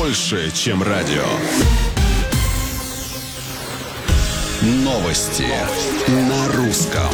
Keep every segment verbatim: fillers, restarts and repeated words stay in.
больше, чем радио. Новости на русском.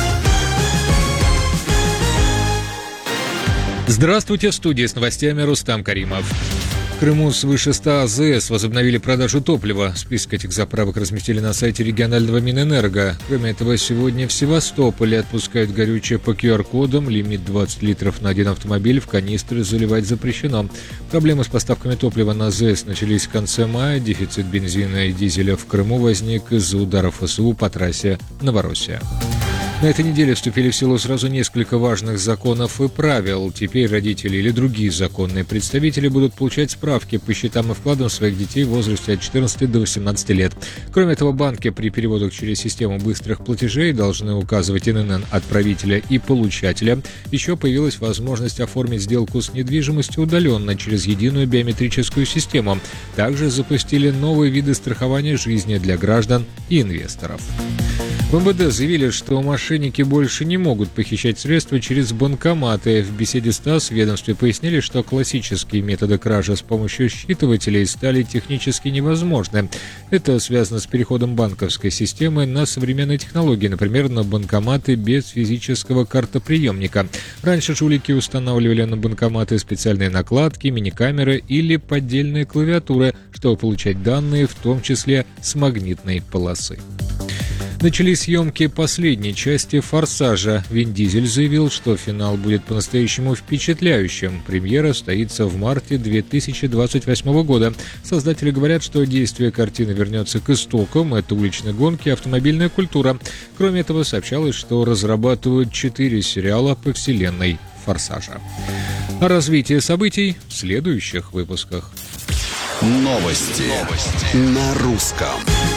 Здравствуйте, в студии с новостями Рустам Каримов. В Крыму свыше ста АЗС возобновили продажу топлива. Список этих заправок разместили на сайте регионального Минэнерго. Кроме этого, сегодня в Севастополе отпускают горючее по ку ар-кодам. Лимит двадцать литров на один автомобиль, в канистры заливать запрещено. Проблемы с поставками топлива на АЗС начались в конце мая. Дефицит бензина и дизеля в Крыму возник из-за ударов эс у по трассе Новороссия. На этой неделе вступили в силу сразу несколько важных законов и правил. Теперь родители или другие законные представители будут получать справки по счетам и вкладам своих детей в возрасте от четырнадцати до восемнадцати лет. Кроме этого, банки при переводах через систему быстрых платежей должны указывать эн эн эн отправителя и получателя. Еще появилась возможность оформить сделку с недвижимостью удаленно через единую биометрическую систему. Также запустили новые виды страхования жизни для граждан и инвесторов. В эм вэ дэ заявили, что мошенники больше не могут похищать средства через банкоматы. В беседе с ТАСС в ведомстве пояснили, что классические методы кражи с помощью считывателей стали технически невозможны. Это связано с переходом банковской системы на современные технологии, например, на банкоматы без физического картоприемника. Раньше жулики устанавливали на банкоматы специальные накладки, мини-камеры или поддельные клавиатуры, чтобы получать данные, в том числе с магнитной полосы. Начались съемки последней части «Форсажа». Вин Дизель заявил, что финал будет по-настоящему впечатляющим. Премьера состоится в марте две тысячи двадцать восьмого года. Создатели говорят, что действие картины вернется к истокам. Это уличные гонки и автомобильная культура. Кроме этого, сообщалось, что разрабатывают четыре сериала по вселенной «Форсажа». О развитии событий в следующих выпусках. Новости, Новости. на русском.